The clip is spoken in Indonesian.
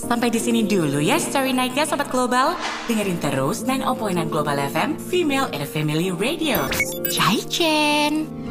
Sampai di sini dulu ya Story Night-nya Sobat Global. Dengerin terus 90.9 Global FM, Female and Family Radio. Chai Chen.